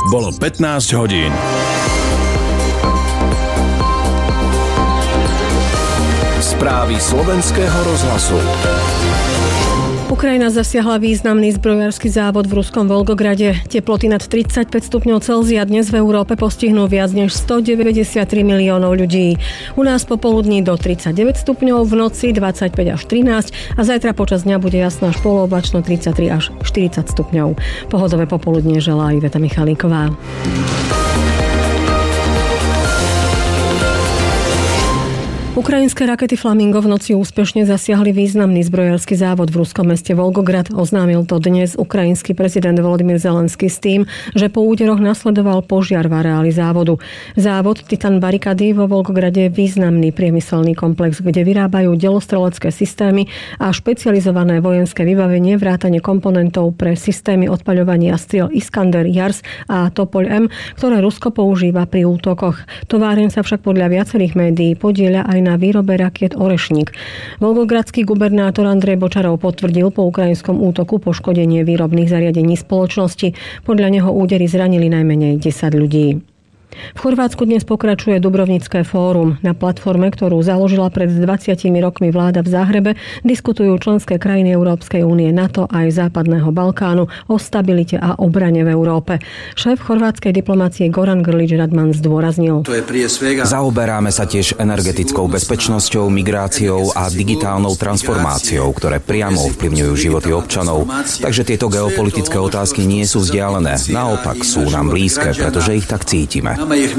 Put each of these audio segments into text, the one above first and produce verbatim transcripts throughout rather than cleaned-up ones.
Bolo pätnásť hodín. Správy slovenského rozhlasu. Ukrajina zasiahla významný zbrojársky závod v ruskom Volgograde. Teploty nad tridsaťpäť stupňov Celzia dnes v Európe postihnú viac než stodeväťdesiattri miliónov ľudí. U nás popoludní do tridsaťdeväť stupňov, v noci dvadsaťpäť až trinásť a zajtra počas dňa bude jasno až polooblačno tridsaťtri až štyridsať stupňov. Pohodové popoludnie želá Iveta Michalíková. Ukrajinské rakety Flamingo v noci úspešne zasiahli významný zbrojársky závod v ruskom meste Volgograd. Oznámil to dnes ukrajinský prezident Volodymyr Zelenský s tým, že po úderoch nasledoval požiar v areáli závodu. Závod Titan Barikady vo Volgograde je významný priemyselný komplex, kde vyrábajú delostrelecké systémy a špecializované vojenské vybavenie vrátane komponentov pre systémy odpaľovania striel Iskander, Jars a Topoľ M, ktoré Rusko používa pri útokoch. Továreň sa však podľa viacerých médií podieľa aj na výrobe rakiet Orešník. Volgogradský gubernátor Andrej Bočarov potvrdil po ukrajinskom útoku poškodenie výrobných zariadení spoločnosti. Podľa neho údery zranili najmenej desať ľudí. V Chorvátsku dnes pokračuje Dubrovnické fórum. Na platforme, ktorú založila pred dvadsiatimi rokmi vláda v Záhrebe, diskutujú členské krajiny Európskej únie, NATO aj Západného Balkánu o stabilite a obrane v Európe. Šéf chorvátskej diplomácie Goran Grlić Radman zdôraznil. Zaoberáme sa tiež energetickou bezpečnosťou, migráciou a digitálnou transformáciou, ktoré priamo ovplyvňujú životy občanov. Takže tieto geopolitické otázky nie sú vzdialené. Naopak sú nám blízke, pretože ich tak cítime.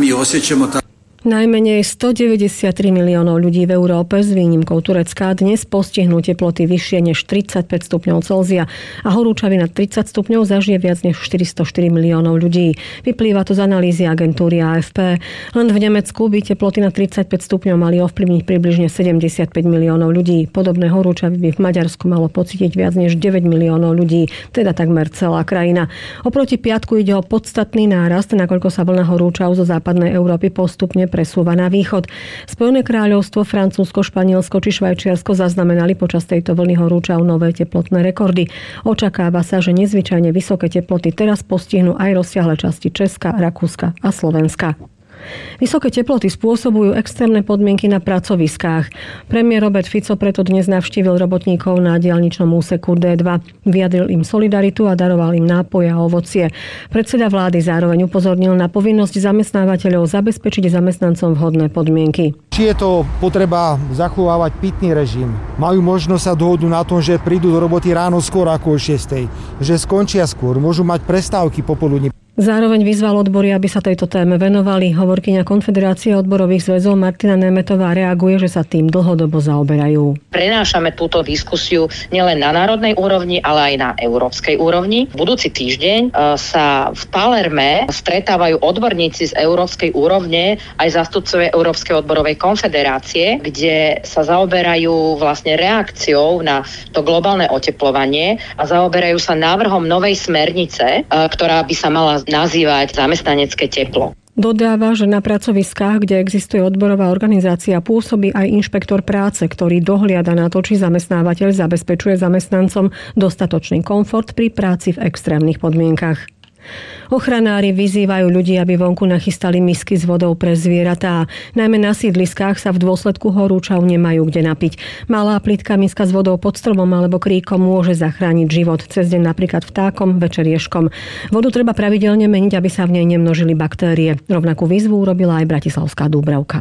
Najmenej stodeväťdesiattri miliónov ľudí v Európe s výnimkou Turecka dnes postihnú teploty vyššie než tridsaťpäť stupňov Celzia a horúčavy nad tridsať stupňov zažije viac než štyristoštyri miliónov ľudí. Vyplýva to z analýzy agentúry á ef pé. Len v Nemecku by teploty nad tridsaťpäť stupňov mali ovplyvniť približne sedemdesiatpäť miliónov ľudí. Podobné horúčavy by v Maďarsku malo pocítiť viac než deväť miliónov ľudí, teda takmer celá krajina. Oproti piatku ide o podstatný nárast, nakoľko sa vlna horúčav zo západnej Európy postupne presúva na východ. Spojené kráľovstvo, Francúzsko, Španielsko či Švajčiarsko zaznamenali počas tejto vlny horúčav nové teplotné rekordy. Očakáva sa, že nezvyčajne vysoké teploty teraz postihnú aj rozsiahle časti Česka, Rakúska a Slovenska. Vysoké teploty spôsobujú extrémne podmienky na pracoviskách. Premiér Robert Fico preto dnes navštívil robotníkov na diaľničnom úseku dé dva. Vyjadril im solidaritu a daroval im nápoje a ovocie. Predseda vlády zároveň upozornil na povinnosť zamestnávateľov zabezpečiť zamestnancom vhodné podmienky. Či je to potreba zachovávať pitný režim. Majú možnosť sa dohodnúť na tom, že prídu do roboty ráno skôr ako o šiestej, že skončia skôr, môžu mať prestávky popoludní. Zároveň vyzval odbory, aby sa tejto téme venovali. Hovorkyňa Konfederácie odborových zväzov Martina Nemetová reaguje, že sa tým dlhodobo zaoberajú. Prenášame túto diskusiu nielen na národnej úrovni, ale aj na európskej úrovni. Budúci týždeň sa v Palerme stretávajú odborníci z európskej úrovne aj zástupcovia Európskej odborovej konfederácie, kde sa zaoberajú vlastne reakciou na to globálne oteplovanie a zaoberajú sa návrhom novej smernice, ktorá by sa mala nazývať zamestnanecké teplo. Dodáva, že na pracoviskách, kde existuje odborová organizácia, pôsobí aj inšpektor práce, ktorý dohliada na to, či zamestnávateľ zabezpečuje zamestnancom dostatočný komfort pri práci v extrémnych podmienkach. Ochranári vyzývajú ľudí, aby vonku nachystali misky s vodou pre zvieratá. Najmä na sídliskách sa v dôsledku horúčav nemajú kde napiť. Malá plytká miska s vodou pod stromom alebo kríkom môže zachrániť život. Cez deň napríklad vtákom, večerieškom. Vodu treba pravidelne meniť, aby sa v nej nemnožili baktérie. Rovnakú výzvu urobila aj Bratislavská Dúbravka.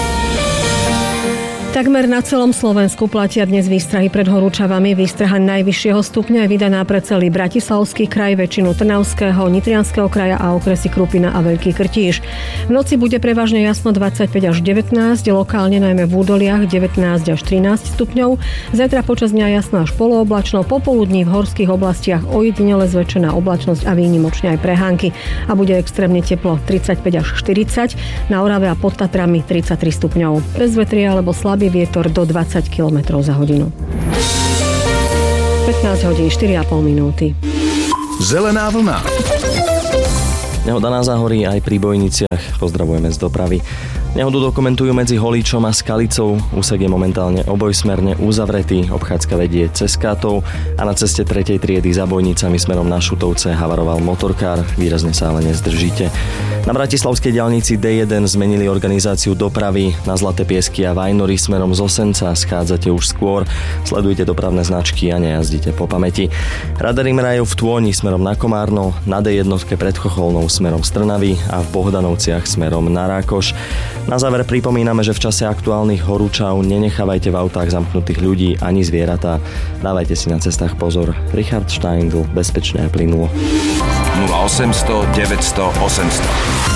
Takmer na celom Slovensku platia dnes výstrahy pred horúčavami. Výstraha najvyššieho stupňa je vydaná pre celý Bratislavský kraj, väčšinu Trnavského, Nitrianskeho kraja a okresy Krupina a Veľký Krtíš. V noci bude prevažne jasno dvadsaťpäť až devätnásť, lokálne najmä v údoliach devätnásť až trinásť stupňov. Zajtra počas dňa jasno až polooblačno, popoludní v horských oblastiach ojedinele zväčšená oblačnosť a výnimočne aj prehánky. A bude extrémne teplo tridsaťpäť až štyridsať, na Orave a pod Tatrami tridsaťtri stupňov. Bez vetria alebo slabý vietor do dvadsať kilometrov za hodinu. pätnásť hodín štyri a pol minúty. Zelená vlna. Nehoda na Záhorí aj pri Bojniciach. Pozdravujeme z dopravy. Nehodu dokumentujú medzi Holíčom a Skalicou. Úsek je momentálne obojsmerne uzavretý. Obchádzka vedie cez Kátov a na ceste tretej triedy za Bojnicami smerom na Šutovce havaroval motorkár. Výrazne sa ale nezdržíte. Na bratislavskej diaľnici dé jeden zmenili organizáciu dopravy. Na Zlaté Piesky a Vajnory smerom z Osenca schádzate už skôr. Sledujte dopravné značky a nejazdite po pamäti. Radary merajú v Tôni smerom na Komárno, na dé jeden pred Chocholnou smerom z Trnavy a v Bohdanovciach smerom na Rákoš. Na záver pripomíname, že v čase aktuálnych horúčav nenechávajte v autách zamknutých ľudí ani zvieratá. Dávajte si na cestách pozor. Richard Steindl, bezpečne a plynulo. nula osemsto deväťsto osemsto